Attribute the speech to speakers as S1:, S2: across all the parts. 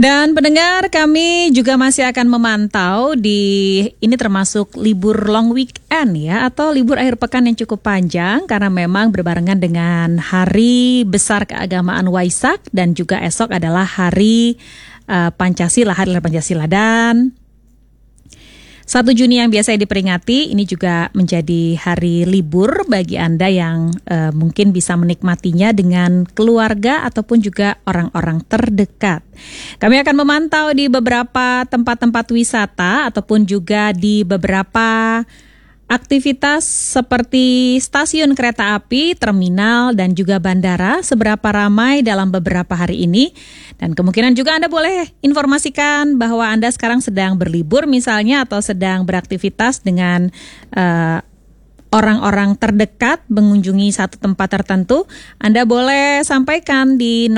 S1: Dan pendengar, kami juga masih akan memantau ini termasuk libur long weekend ya, atau libur akhir pekan yang cukup panjang karena memang berbarengan dengan hari besar keagamaan Waisak dan juga esok adalah hari Pancasila, hari lahir Pancasila. Dan 1 Juni yang biasa diperingati ini juga menjadi hari libur bagi Anda yang mungkin bisa menikmatinya dengan keluarga ataupun juga orang-orang terdekat. Kami akan memantau di beberapa tempat-tempat wisata ataupun juga di beberapa aktivitas seperti stasiun kereta api, terminal, dan juga bandara seberapa ramai dalam beberapa hari ini. Dan kemungkinan juga Anda boleh informasikan bahwa Anda sekarang sedang berlibur misalnya atau sedang beraktivitas dengan orang-orang terdekat mengunjungi satu tempat tertentu. Anda boleh sampaikan di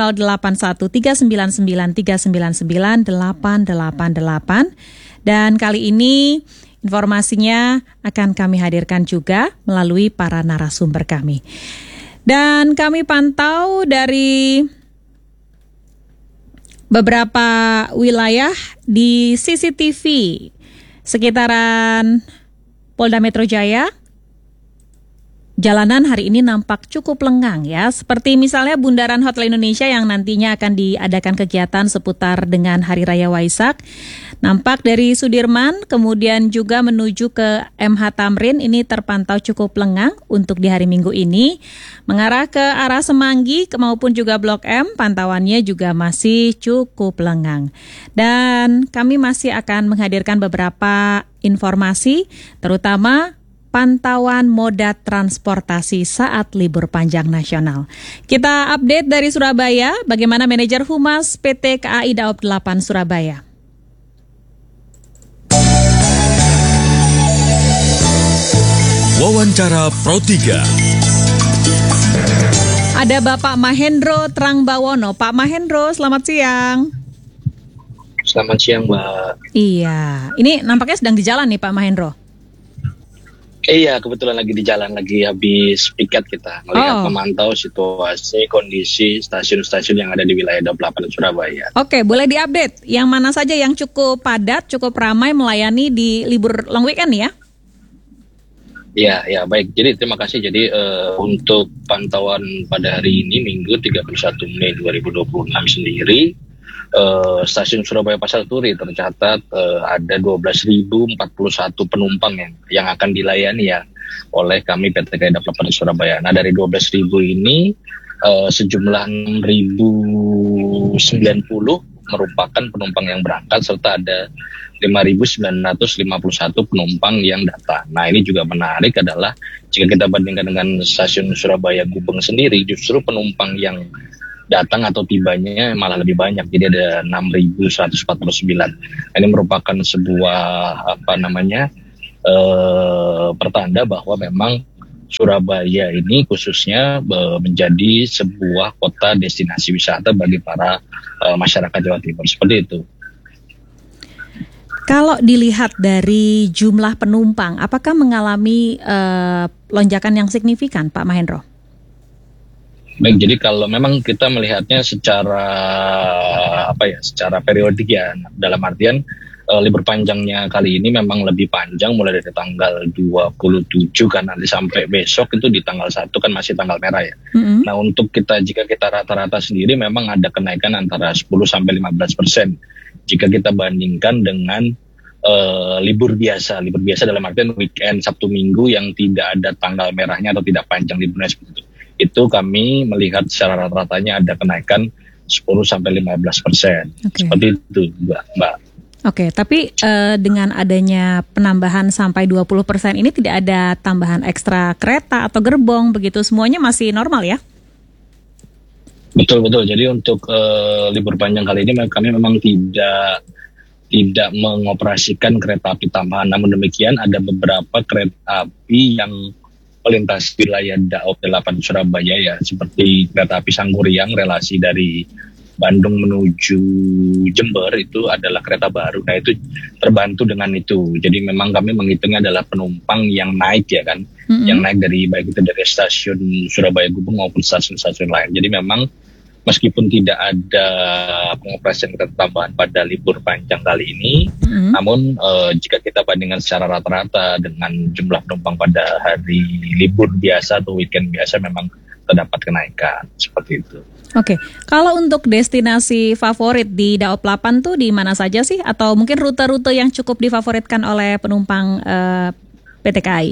S1: 081399399888. Dan kali ini informasinya akan kami hadirkan juga melalui para narasumber kami. Dan kami pantau dari beberapa wilayah di CCTV sekitaran Polda Metro Jaya. Jalanan hari ini nampak cukup lengang ya, seperti misalnya Bundaran Hotel Indonesia yang nantinya akan diadakan kegiatan seputar dengan Hari Raya Waisak. Nampak dari Sudirman, kemudian juga menuju ke MH Tamrin ini terpantau cukup lengang untuk di hari Minggu ini. Mengarah ke arah Semanggi maupun juga Blok M, pantauannya juga masih cukup lengang. Dan kami masih akan menghadirkan beberapa informasi, terutama pantauan moda transportasi saat libur panjang nasional. Kita update dari Surabaya, bagaimana manajer Humas PT KAI Daob 8 Surabaya.
S2: Wawancara Pro 3.
S1: Ada Bapak Mahendro Trangbawono. Pak Mahendro, selamat siang.
S3: Selamat siang, Mbak.
S1: Iya, ini nampaknya sedang di jalan nih Pak Mahendro.
S3: Iya, kebetulan lagi di jalan, lagi habis piket kita. Melihat memantau situasi, kondisi stasiun-stasiun yang ada di wilayah Daob 8 Surabaya.
S1: Oke, boleh diupdate yang mana saja yang cukup padat, cukup ramai melayani di libur long weekend ya?
S3: Ya, baik. Jadi terima kasih. Jadi untuk pantauan pada hari ini, Minggu 31 Mei 2026 sendiri, stasiun Surabaya Pasar Turi tercatat ada 12.041 penumpang yang akan dilayani ya oleh kami PT KAI Daob 8 Surabaya. Nah, dari 12.000 ini sejumlah 6.090 merupakan penumpang yang berangkat serta ada 5.951 penumpang yang datang. Nah, ini juga menarik adalah jika kita bandingkan dengan stasiun Surabaya Gubeng sendiri, justru penumpang yang datang atau tibanya malah lebih banyak, jadi ada 6.149. Ini merupakan sebuah pertanda bahwa memang Surabaya ini khususnya menjadi sebuah kota destinasi wisata bagi para masyarakat Jawa Timur, seperti itu.
S1: Kalau dilihat dari jumlah penumpang, apakah mengalami lonjakan yang signifikan, Pak Mahendro?
S3: Baik, jadi kalau memang kita melihatnya secara periodik ya, dalam artian libur panjangnya kali ini memang lebih panjang mulai dari tanggal 27 kan nanti sampai besok itu di tanggal 1 kan masih tanggal merah ya. Mm-hmm. Nah, untuk jika kita rata-rata sendiri memang ada kenaikan antara 10 sampai 15% jika kita bandingkan dengan libur biasa dalam artian weekend Sabtu Minggu yang tidak ada tanggal merahnya atau tidak panjang liburnya seperti itu. Itu kami melihat secara rata-ratanya ada kenaikan 10-15%. Okay. Seperti itu, Mbak.
S1: Oke, tapi dengan adanya penambahan sampai 20% ini tidak ada tambahan ekstra kereta atau gerbong, begitu semuanya masih normal ya?
S3: Betul. Jadi untuk libur panjang kali ini kami memang tidak mengoperasikan kereta api tambahan. Namun demikian ada beberapa kereta api yang melintas wilayah Daob 8 Surabaya ya, seperti kereta api Sangguriang relasi dari Bandung menuju Jember itu adalah kereta baru. Nah, itu terbantu dengan itu. Jadi memang kami menghitungnya adalah penumpang yang naik ya kan, yang naik dari baik itu dari stasiun Surabaya Gubeng maupun stasiun-stasiun lain. Jadi memang meskipun tidak ada pengoperasian kereta tambahan pada libur panjang kali ini, namun jika kita bandingkan secara rata-rata dengan jumlah penumpang pada hari libur biasa atau weekend biasa, memang terdapat kenaikan seperti itu.
S1: Oke, kalau untuk destinasi favorit di Daop 8 tuh di mana saja sih? Atau mungkin rute-rute yang cukup difavoritkan oleh penumpang PT KAI?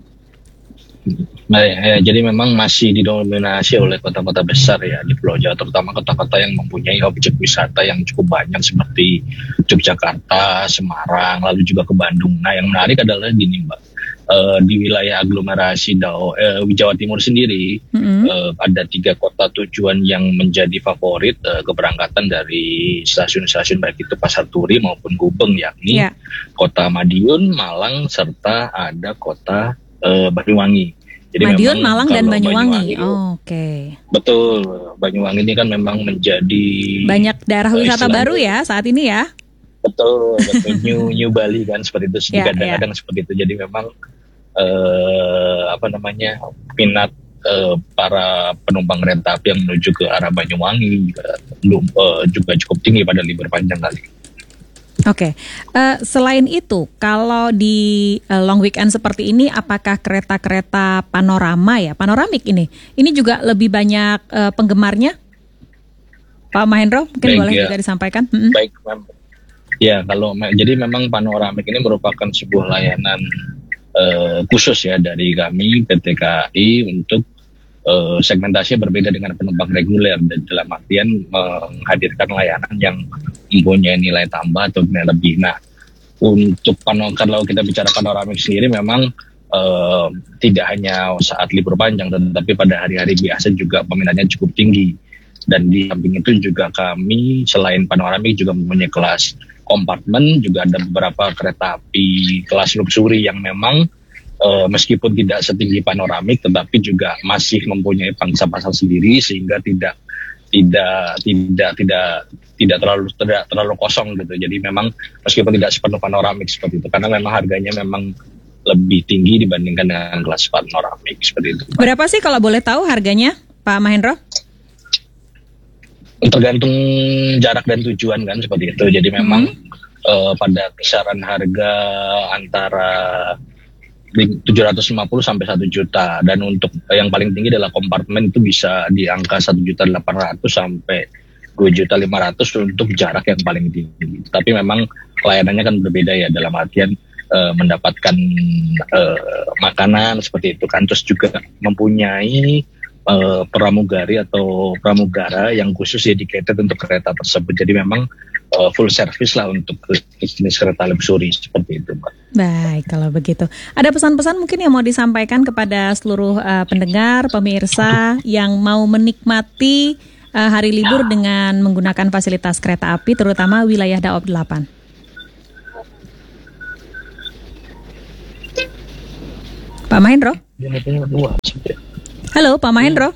S3: Nah, jadi memang masih didominasi oleh kota-kota besar ya di Pulau Jawa, terutama kota-kota yang mempunyai objek wisata yang cukup banyak seperti Yogyakarta, Semarang, lalu juga ke Bandung. Nah, yang menarik adalah gini Mbak, di wilayah aglomerasi Jawa Timur sendiri ada 3 kota tujuan yang menjadi favorit keberangkatan dari stasiun-stasiun baik itu Pasar Turi maupun Gubeng, yakni Kota Madiun, Malang, serta ada Kota Banyuwangi. Jadi
S1: Madiun, Malang, dan Banyuwangi. Oke.
S3: Betul, Banyuwangi ini kan memang menjadi
S1: banyak daerah wisata baru ya saat ini ya.
S3: Betul, New Bali kan seperti itu, kadang-kadang seperti itu. Jadi memang minat para penumpang kereta api yang menuju ke arah Banyuwangi juga cukup tinggi pada libur panjang kali.
S1: Oke, selain itu, kalau di long weekend seperti ini, apakah kereta-kereta panoramik ini juga lebih banyak penggemarnya? Pak Mahendro, mungkin boleh juga disampaikan.
S3: Baik, ya jadi memang panoramik ini merupakan sebuah layanan khusus ya dari kami PT KAI untuk segmentasinya berbeda dengan penumpang reguler, dan dalam artian menghadirkan layanan yang mempunyai nilai tambah atau nilai lebih. Nah, untuk kalau kita bicara panoramik sendiri memang tidak hanya saat libur panjang, tetapi pada hari-hari biasa juga peminatnya cukup tinggi. Dan di samping itu juga kami selain panoramik juga mempunyai kelas kompartemen, juga ada beberapa kereta api kelas luxury yang memang meskipun tidak setinggi panoramik tetapi juga masih mempunyai pangsa pasar sendiri, sehingga tidak terlalu kosong gitu. Jadi memang meskipun tidak sepenuh panoramik seperti itu, karena memang harganya memang lebih tinggi dibandingkan dengan kelas panoramik seperti itu.
S1: Berapa sih kalau boleh tahu harganya, Pak Mahendro?
S3: Tergantung jarak dan tujuan kan seperti itu. Jadi memang pada kisaran harga antara 750 sampai 1 juta, dan untuk yang paling tinggi adalah kompartemen itu bisa di angka 1.800.000 sampai 2.500.000 untuk jarak yang paling tinggi. Tapi memang layanannya kan berbeda ya, dalam artian mendapatkan makanan seperti itu kan, terus juga mempunyai pramugari atau pramugara yang khusus dedicated untuk kereta tersebut. Jadi memang full service lah untuk jenis kereta luxury seperti itu, Mbak.
S1: Baik, kalau begitu. Ada pesan-pesan mungkin yang mau disampaikan kepada seluruh pendengar, pemirsa yang mau menikmati hari libur dengan menggunakan fasilitas kereta api, terutama wilayah Daop 8? Pak Mahendro? Halo, Pak Mahendro?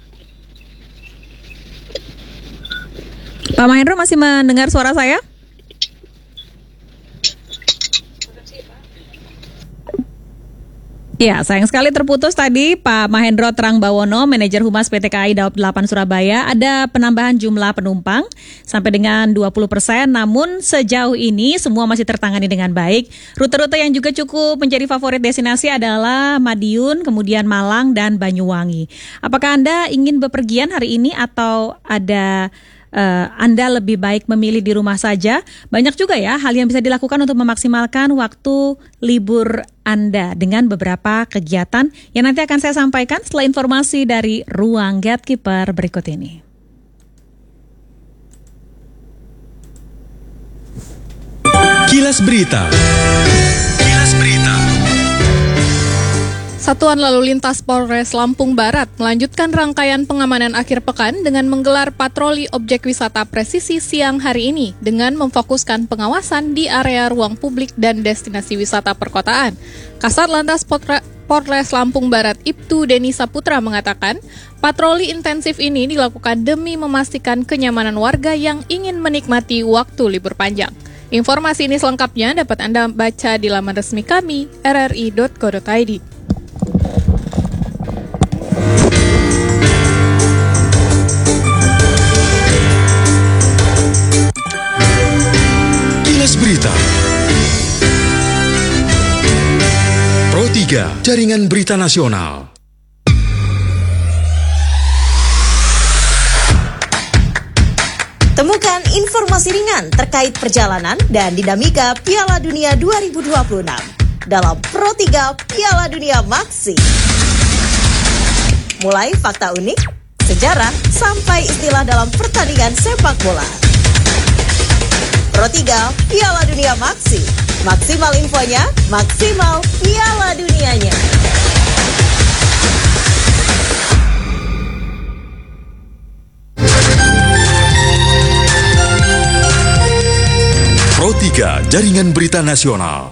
S1: Pak Mahendro masih mendengar suara saya? Ya, sayang sekali terputus tadi Pak Mahendro Trangbawono, Manajer Humas PT KAI Daop 8 Surabaya. Ada penambahan jumlah penumpang sampai dengan 20%, namun sejauh ini semua masih tertangani dengan baik. Rute-rute yang juga cukup menjadi favorit destinasi adalah Madiun, kemudian Malang, dan Banyuwangi. Apakah Anda ingin bepergian hari ini atau ada Anda lebih baik memilih di rumah saja? Banyak juga ya hal yang bisa dilakukan untuk memaksimalkan waktu libur Anda dengan beberapa kegiatan yang nanti akan saya sampaikan setelah informasi dari Ruang Gatekeeper berikut ini.
S2: Kilas Berita.
S4: Satuan Lalu Lintas Polres Lampung Barat melanjutkan rangkaian pengamanan akhir pekan dengan menggelar patroli objek wisata presisi siang hari ini dengan memfokuskan pengawasan di area ruang publik dan destinasi wisata perkotaan. Kasat Lantas Polres Lampung Barat Ibtu Deni Saputra mengatakan, patroli intensif ini dilakukan demi memastikan kenyamanan warga yang ingin menikmati waktu libur panjang. Informasi ini selengkapnya dapat Anda baca di laman resmi kami, rri.co.id.
S2: Berita. Pro 3, Jaringan Berita Nasional.
S5: Temukan informasi ringan terkait perjalanan dan dinamika Piala Dunia 2026 dalam Pro 3 Piala Dunia Maxi. Mulai fakta unik, sejarah, sampai istilah dalam pertandingan sepak bola. Pro 3 Piala Dunia Maxi. Maksimal infonya, maksimal Piala Dunianya.
S2: Pro 3, Jaringan Berita Nasional.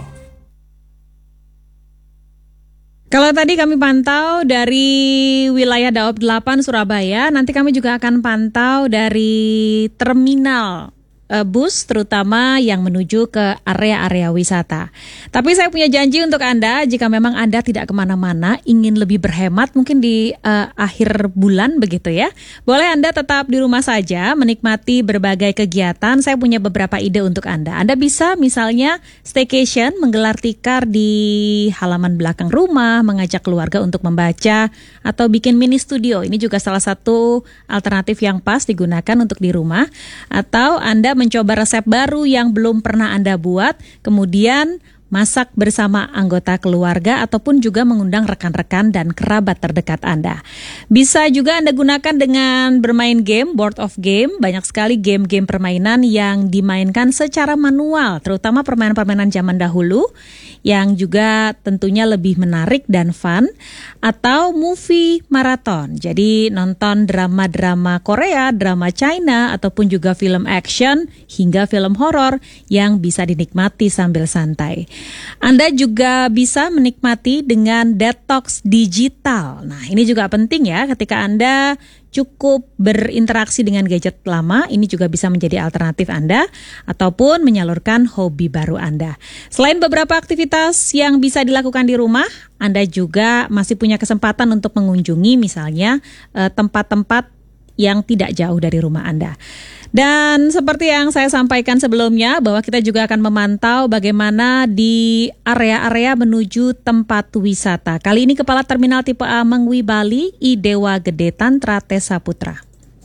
S1: Kalau tadi kami pantau dari wilayah Daob 8 Surabaya, nanti kami juga akan pantau dari terminal bus terutama yang menuju ke area-area wisata. Tapi saya punya janji untuk Anda, jika memang Anda tidak kemana-mana, ingin lebih berhemat mungkin di akhir bulan begitu ya. Boleh Anda tetap di rumah saja menikmati berbagai kegiatan. Saya punya beberapa ide untuk Anda. Anda bisa misalnya staycation, menggelar tikar di halaman belakang rumah, mengajak keluarga untuk membaca, atau bikin mini studio. Ini juga salah satu alternatif yang pas digunakan untuk di rumah. Atau Anda mencoba resep baru yang belum pernah Anda buat, kemudian masak bersama anggota keluarga ataupun juga mengundang rekan-rekan dan kerabat terdekat Anda. Bisa juga Anda gunakan dengan bermain game, board of game. Banyak sekali game-game permainan yang dimainkan secara manual, terutama permainan-permainan zaman dahulu yang juga tentunya lebih menarik dan fun. Atau movie marathon. Jadi nonton drama-drama Korea, drama China, ataupun juga film action hingga film horor yang bisa dinikmati sambil santai. Anda juga bisa menikmati dengan detox digital. Nah, ini juga penting ya ketika Anda cukup berinteraksi dengan gadget lama, ini juga bisa menjadi alternatif Anda ataupun menyalurkan hobi baru Anda. Selain beberapa aktivitas yang bisa dilakukan di rumah, Anda juga masih punya kesempatan untuk mengunjungi misalnya tempat-tempat yang tidak jauh dari rumah Anda. Dan seperti yang saya sampaikan sebelumnya, bahwa kita juga akan memantau bagaimana di area-area menuju tempat wisata. Kali ini Kepala Terminal Tipe A Mengwi Bali, I Dewa Gede Tantra Tessa Putra.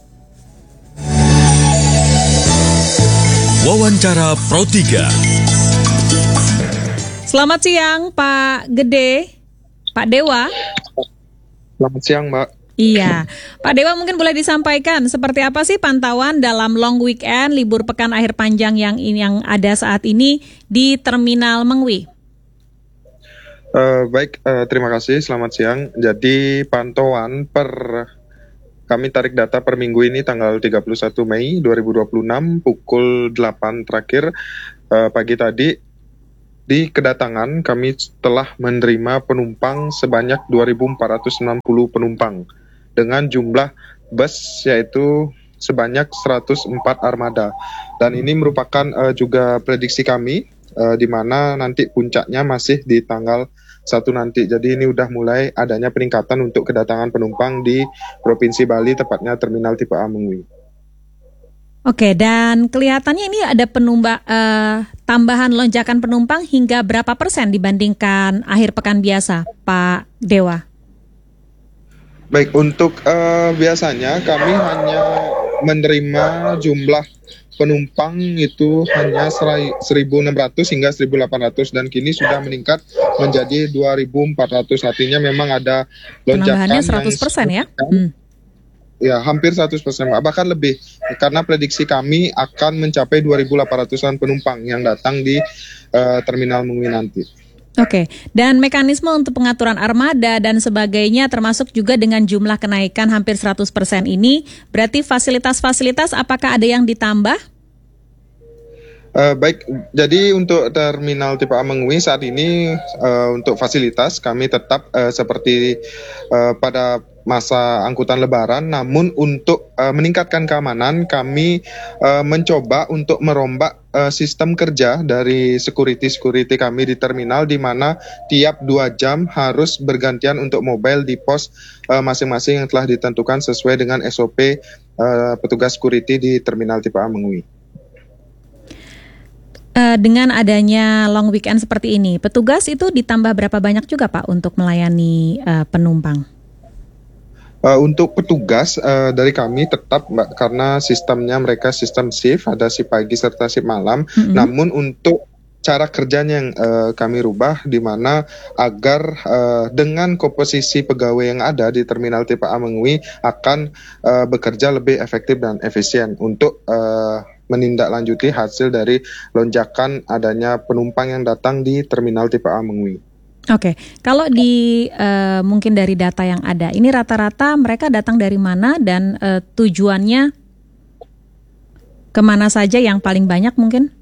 S2: Wawancara Pro 3.
S1: Selamat siang Pak Gede, Pak Dewa.
S6: Selamat siang Mbak.
S1: Iya, Pak Dewa mungkin boleh disampaikan seperti apa sih pantauan dalam long weekend, libur pekan akhir panjang yang ada saat ini di Terminal Mengwi?
S6: Baik, terima kasih. Selamat siang. Jadi pantauan kami tarik data per minggu ini tanggal 31 Mei 2026 pukul 8 terakhir pagi tadi. Di kedatangan kami telah menerima penumpang sebanyak 2.460 penumpang dengan jumlah bus yaitu sebanyak 104 armada. Dan ini merupakan juga prediksi kami di mana nanti puncaknya masih di tanggal 1 nanti. Jadi ini udah mulai adanya peningkatan untuk kedatangan penumpang di Provinsi Bali, tepatnya Terminal Tipe A Mengwi.
S1: Oke, dan kelihatannya ini ada tambahan lonjakan penumpang hingga berapa persen dibandingkan akhir pekan biasa, Pak Dewa?
S6: Baik, untuk biasanya kami hanya menerima jumlah penumpang itu hanya 1.600 hingga 1.800 dan kini sudah meningkat menjadi 2.400. Artinya memang ada lonjakan.
S1: Penambahannya 100% ya?
S6: Ya, hampir 100%, bahkan lebih. Karena prediksi kami akan mencapai 2.800-an penumpang yang datang di Terminal Mengwi nanti.
S1: Oke, dan mekanisme untuk pengaturan armada dan sebagainya termasuk juga dengan jumlah kenaikan hampir 100% ini, berarti fasilitas-fasilitas apakah ada yang ditambah?
S6: Baik, jadi untuk Terminal Tipe A Mengwi saat ini untuk fasilitas kami tetap seperti pada masa angkutan lebaran, namun untuk meningkatkan keamanan kami mencoba untuk merombak sistem kerja dari security kami di terminal, di mana tiap 2 jam harus bergantian untuk mobile di pos masing-masing yang telah ditentukan sesuai dengan SOP petugas security di Terminal Tipe A Mengwi.
S1: Dengan adanya long weekend seperti ini, petugas itu ditambah berapa banyak juga Pak untuk melayani penumpang?
S6: Untuk petugas dari kami tetap Mbak, karena sistemnya mereka sistem shift, ada shift pagi serta shift malam. Namun untuk cara kerjanya yang kami rubah, di mana agar dengan komposisi pegawai yang ada di Terminal Tipe A Mengwi akan bekerja lebih efektif dan efisien untuk menindaklanjuti hasil dari lonjakan adanya penumpang yang datang di Terminal Tipe A Mengwi.
S1: Oke, kalau mungkin dari data yang ada, ini rata-rata mereka datang dari mana dan tujuannya kemana saja yang paling banyak mungkin?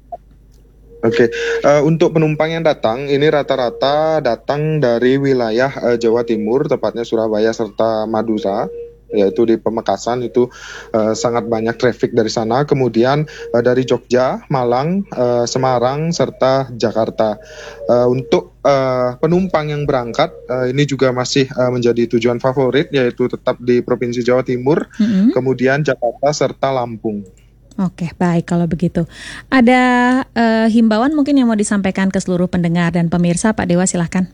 S6: Oke, untuk penumpang yang datang, ini rata-rata datang dari wilayah Jawa Timur, tepatnya Surabaya serta Madura, yaitu di Pamekasan itu sangat banyak traffic dari sana. Kemudian dari Jogja, Malang, Semarang, serta Jakarta. Untuk penumpang yang berangkat, ini juga masih menjadi tujuan favorit, yaitu tetap di Provinsi Jawa Timur, kemudian Jakarta serta Lampung.
S1: Oke, baik kalau begitu. Ada himbauan mungkin yang mau disampaikan ke seluruh pendengar dan pemirsa, Pak Dewa, silahkan.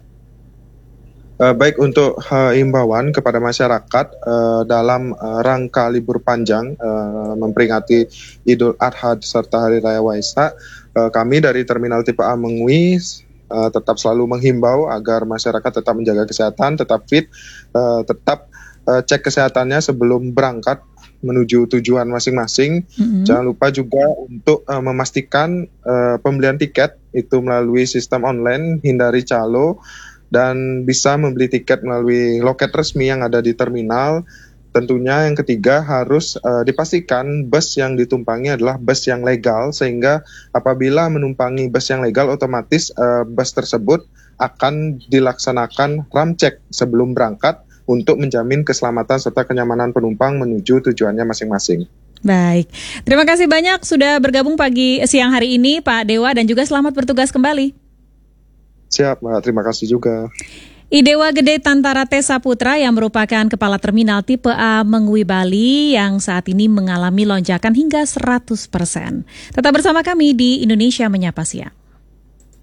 S6: Baik, untuk himbauan kepada masyarakat dalam rangka libur panjang memperingati Idul Adha serta Hari Raya Waisak, kami dari Terminal Tipe A Mengwi tetap selalu menghimbau agar masyarakat tetap menjaga kesehatan, tetap fit, tetap cek kesehatannya sebelum berangkat menuju tujuan masing-masing. Jangan lupa juga untuk memastikan pembelian tiket itu melalui sistem online, hindari calo, dan bisa membeli tiket melalui loket resmi yang ada di terminal. Tentunya yang ketiga harus dipastikan bus yang ditumpangi adalah bus yang legal, sehingga apabila menumpangi bus yang legal otomatis bus tersebut akan dilaksanakan ram cek sebelum berangkat untuk menjamin keselamatan serta kenyamanan penumpang menuju tujuannya masing-masing.
S1: Baik, terima kasih banyak sudah bergabung siang hari ini Pak Dewa, dan juga selamat bertugas kembali.
S6: Siap Mbak, terima kasih juga.
S1: Idewa Gede Tantarate Saputra yang merupakan Kepala Terminal Tipe A Mengwi Bali yang saat ini mengalami lonjakan hingga 100%. Tetap bersama kami di Indonesia Menyapa Siang.